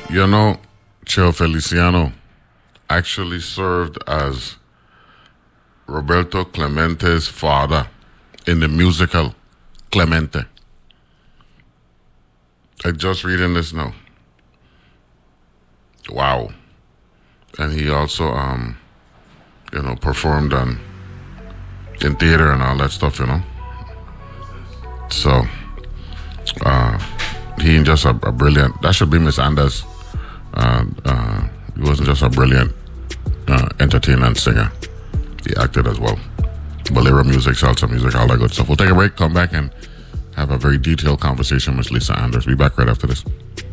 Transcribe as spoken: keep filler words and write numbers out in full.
You know, Cheo Feliciano actually served as Roberto Clemente's father in the musical Clemente. I just reading this now. Wow. And he also, um, you know, performed on in theater and all that stuff, you know. So, uh, he just a, a brilliant. That should be Miss Anders. Uh, uh, he wasn't just a brilliant uh, entertainer and singer. He acted as well. Bolero music, salsa music, all that good stuff. We'll take a break, come back, and have a very detailed conversation with Lisa Anders. Be back right after this.